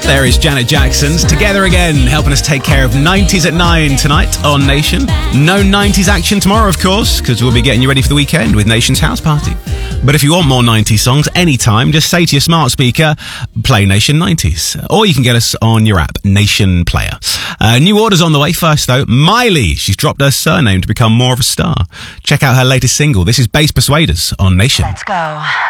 There is Janet Jackson's Together Again, helping us take care of 90s at 9 tonight on Nation. No 90s action tomorrow, of course, because we'll be getting you ready for the weekend with Nation's House Party. But if you want more 90s songs anytime, just say to your smart speaker, play Nation 90s. Or you can get us on your app, Nation Player. New orders on the way. First, though, Miley. She's dropped her surname to become more of a star. Check out her latest single. This is Bass Persuaders on Nation. Let's go.